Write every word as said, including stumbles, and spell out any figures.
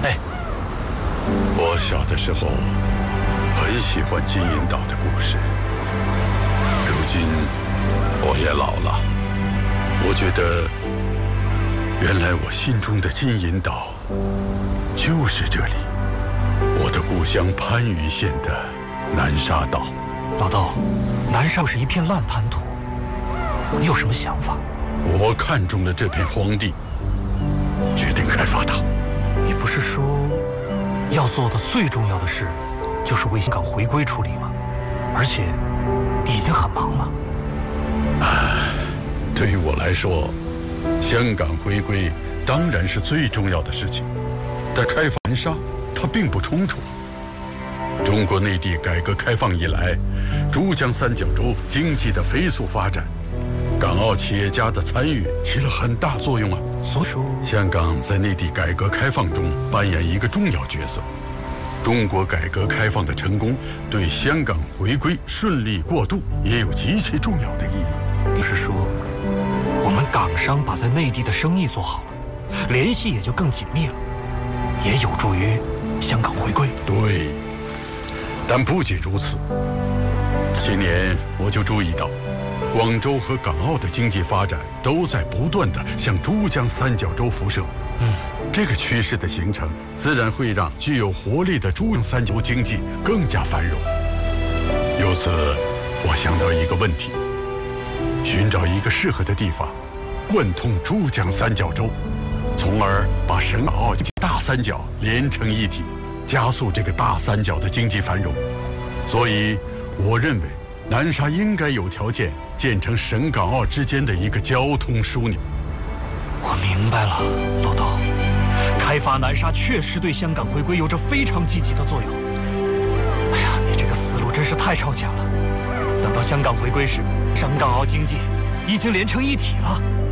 哎， 我小的时候很喜欢金银岛的故事，如今我也老了，我觉得原来我心中的金银岛就是这里，我的故乡番禺县的南沙岛。 老豆，南沙是一片烂滩土，你有什么想法？ 我看中了这片荒地，决定开发它。 你不是说要做的最重要的事就是为香港回归出力吗？而且你已经很忙了。 唉，对于我来说，香港回归当然是最重要的事情，但开发南沙它并不冲突。中国内地改革开放以来，珠江三角洲经济的飞速发展，港澳企业家的参与起了很大作用啊。 所以说， 香港在内地改革开放中扮演一个重要角色。中国改革开放的成功对香港回归顺利过渡也有极其重要的意义。 你是说，我们港商把在内地的生意做好了，联系也就更紧密了，也有助于香港回归。 对，但不仅如此，这些年我就注意到，广州和港澳的经济发展都在不断地向珠江三角洲辐射。 嗯， 这个趋势的形成，自然会让具有活力的珠江三角洲经济更加繁荣。由此，我想到一个问题：寻找一个适合的地方，贯通珠江三角洲，从而把省港澳大三角连成一体，加速这个大三角的经济繁荣。所以，我认为南沙应该有条件建成省港澳之间的一个交通枢纽。 我明白了，老豆，开发南沙确实对香港回归有着非常积极的作用。哎呀，你这个思路真是太超前了。等到香港回归时，省港澳经济已经连成一体了。